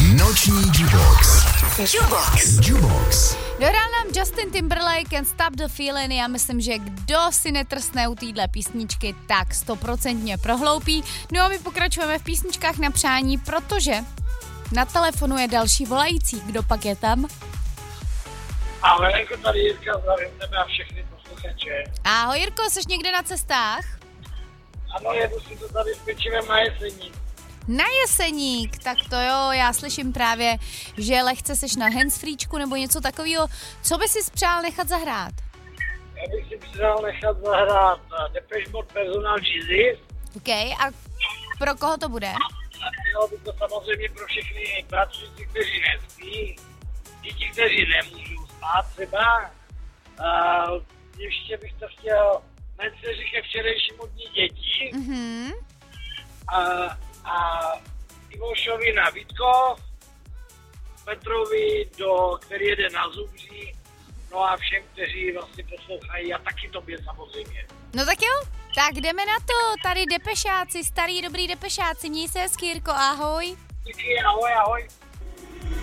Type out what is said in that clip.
Noční Jubox. Jubox. Dohrál nám Justin Timberlake and Stop the Feeling. Já myslím, že kdo si netrsne u téhle písničky, tak 100% prohloupí. No a my pokračujeme v písničkách na přání, protože na telefonu je další volající. Kdo pak je tam? Ahoj, jako tady Jirka, zdravím tebe a všechny posluchače. Ahoj Jirko, jsi někde na cestách? Ano, jedu si to tady s pečivem na Jeseník. Na Jeseník, tak to jo, já slyším právě, že lehce seš na handsfreečku nebo něco takového. Co by si přál nechat zahrát? Já bych si přál nechat zahrát Depeche Mode Personal Jesus. OK, a pro koho to bude? A bylo by to samozřejmě pro všechny pracující, kteří nespí, děti, kteří nemůžou spát třeba. Ještě bych to chtěl mé dceři ke včerejšímu dní dětí. Mhm. A Ivošovi na Vítkov, Petrovi, který jede na Zubří, no a všem, kteří vlastně poslouchají a taky tobě samozřejmě. No tak jo, tak jdeme na to, tady Depešáci, starý dobrý Depešáci, měj se hezky Jirko, ahoj. Díky, ahoj, ahoj.